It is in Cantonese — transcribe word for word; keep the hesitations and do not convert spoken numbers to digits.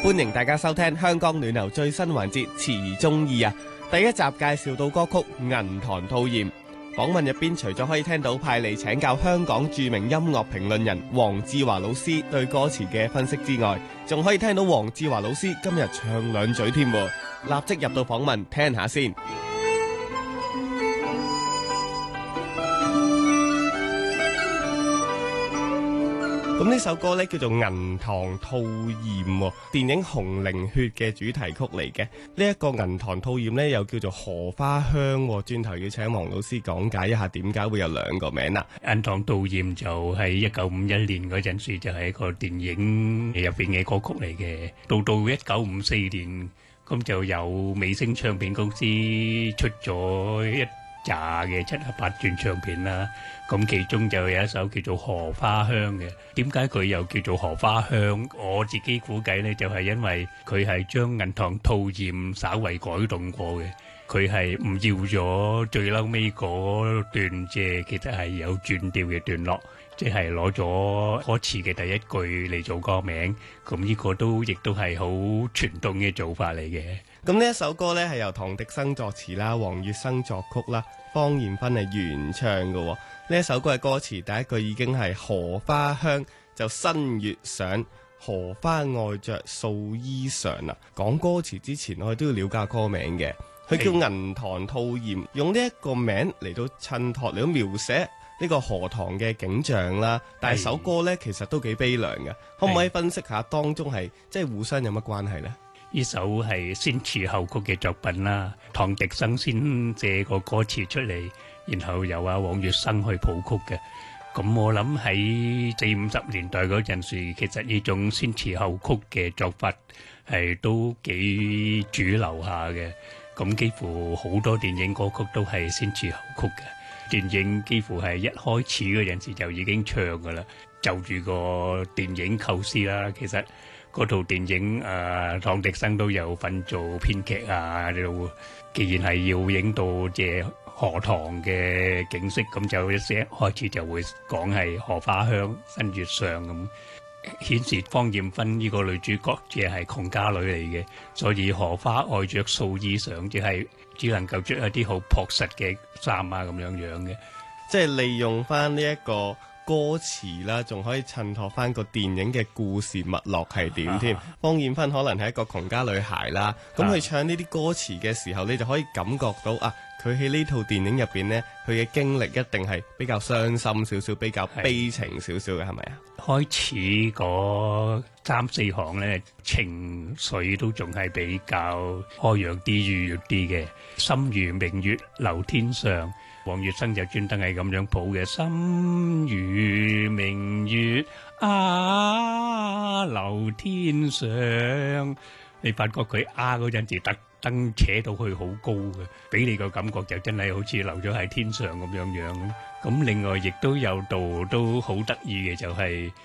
歡迎大家收聽香港暖流最新環節詞中意啊！第一集介紹到歌曲《銀塘吐艷》，訪問入邊除咗可以聽到派嚟請教香港著名音樂評論人黃志華老師對歌詞嘅分析之外，仲可以聽到黃志華老師今日唱兩嘴添，立即入到訪問聽下先。咁呢首歌呢叫做《銀塘吐艷》，電影《紅菱血》嘅主題曲嚟嘅。呢一個銀塘吐艷呢又叫做荷花香，轉頭要請黃老師講解一下點解會有兩個名啦。 銀塘吐艷就喺一九五一年嗰陣時就係一個電影入邊嘅歌曲嚟嘅。到到一九五四年，咁就有美聲唱片公司出咗一扎嘅七十八轉唱片啦，咁其中就有一首叫做《荷花香》嘅。點解佢又叫做荷花香？我自己估計呢，就係因為佢係將銀塘吐艷稍為改動過嘅。佢係唔要咗最嬲尾嗰段，即係其實係有轉調嘅段落，即係攞咗歌詞嘅第一句嚟做歌名。咁呢個都亦都係好傳統嘅做法嚟嘅。 咁呢一首歌呢係由唐滌生作詞啦，黃月生作曲啦，方艷芬係原唱嘅。呢一首歌嘅歌詞第一句已經係荷花香就新月上，荷花愛着素衣裳啦。講歌詞之前我哋都要了解歌名嘅，佢叫銀塘吐艷，用呢一個名嚟到襯托嚟到描寫呢個荷塘嘅景象啦。但係首歌呢其實都幾悲涼嘅，可唔可以分析下當中係即係互相有乜關係呢？ 呢首係先詞後曲嘅作品啦，唐滌生先借個歌詞出嚟，然後由阿黃月生去譜曲嘅。咁我諗喺四五十年代嗰陣時，其實呢種先詞後曲嘅作法係都幾主流下嘅。咁幾乎好多電影歌曲都係先詞後曲嘅。電影幾乎係一開始嗰陣時就已經唱噶啦，就住個電影構思啦。其實嗰套電影誒、呃，唐滌生都有份做編劇啊。既然係要影到即荷塘嘅景色，咁就一聲開始就會講係荷花香、新月上咁，顯示方艷芬呢個女主角即係窮家女嚟嘅，所以荷花愛着素衣裳，即係只能夠着一啲好樸實嘅衫啊咁樣樣嘅， 即係利用翻呢一個歌詞啦，仲可以襯托翻個電影嘅故事脈絡係點添。方艷芬可能係一個窮家女孩啦，咁佢唱呢啲歌詞嘅時候，你就可以感覺到啊，佢喺呢套電影入邊呢，佢嘅經歷一定係比較傷心少少，比較悲情少少嘅，係咪啊？ 開始嗰三四行呢，情緒都仲係比較開揚啲、愉悅啲嘅。心如明月留天上，黃月生就專登係咁樣譜嘅。心如明月啊留天上，你發覺佢啊嗰陣時特登扯到去好高嘅，俾你個感覺就真係好似留咗喺天上咁樣樣。咁另外亦都有度都好得意嘅，就係